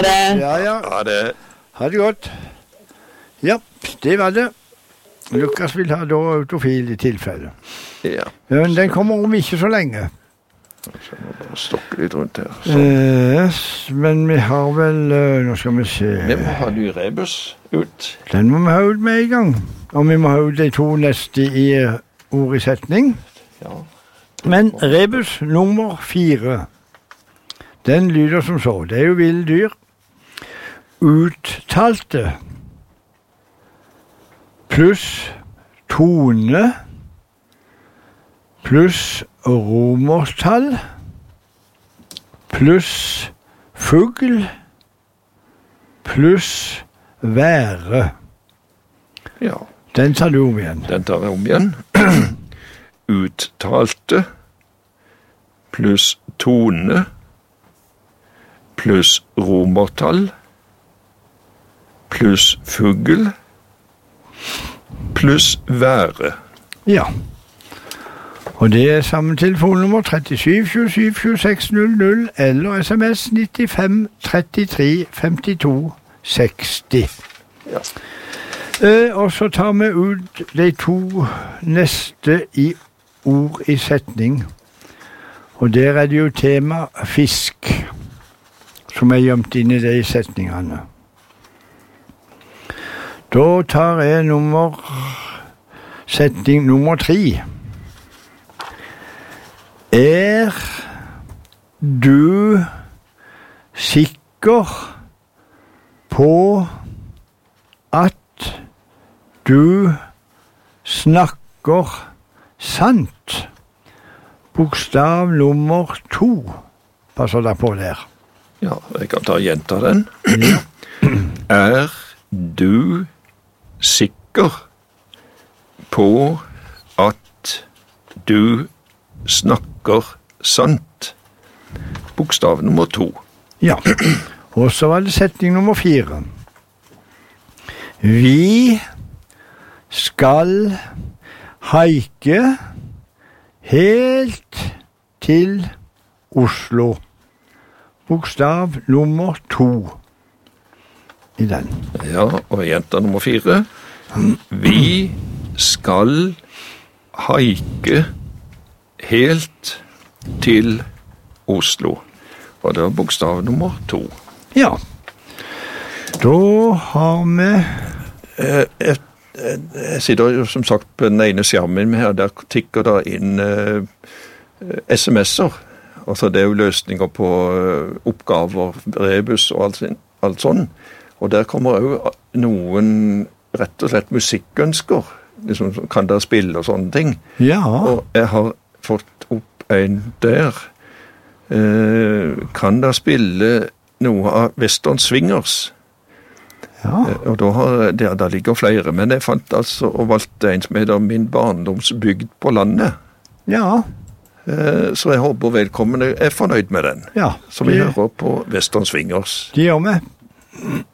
det. Ja. Ha det. Ha det godt. Ja, det var det. Lukas vil ha da autofil i tilfelle. Ja. Men den kommer om ikke så lenge. Så må bare stokke litt rundt her. Men vi har vel, nå skal vi se. Vi må ha ny rebus ut. Den må vi ha ut med en gang. Og vi må ha ut de 2 neste i ord i setning. Ja. Men rebus nummer 4, den lyder som så. Det er jo ville dyr. Uttalte pluss tone pluss romertall pluss fugl pluss være. Ja. Den tar du om igjen. Den tar jeg om igjen. Uttalte pluss tone pluss romertall pluss fugl pluss være. Ja. Og det er sammen telefonnummer 37 27 26 00 eller SMS 95 33 52 60. Ja. Og så tar vi ut de 2 neste i ord i setning. Og der er det jo tema fisk, som er gjemt inn i de setningene. Da tar jeg setning nummer 3. Er du sikker på at du snakker sant? Bokstav nummer 2. Passer deg på der. Ja, jeg kan ta og gjenta den. Er du sikker på at du snakker sant? Bokstav nummer 2. Ja, og så var det setning nummer 4. Vi skal haike helt til Oslo. Bokstav nummer 2 i den. Ja, og jenta nummer 4. Vi skal haike helt til Oslo. Og det var bokstav nummer 2. Ja. Da har vi... Jeg sitter jo som sagt på den ene skjermen med her, der tikker det inn sms'er. Altså det er jo løsninger på oppgaver, rebus og alt sånn. Og der kommer jo noen rett og slett musikkønsker. Liksom, kan dere spille og sånne ting? Ja. Og jeg har fått opp en der. Kan dere spille noe av Western Swingers? Ja. Og der ligger flere, men jeg fant altså og valgte en som heter Min barndomsbygd på landet. Ja. Så jeg håper velkommen er fornøyd med den. Ja. Så vi hører på Western Swingers. Det gjør vi.